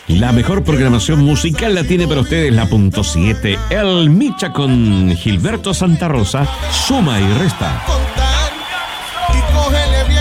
La mejor programación musical la tiene para ustedes la punto 7. El Micha con Gilberto Santa Rosa, Suma y Resta.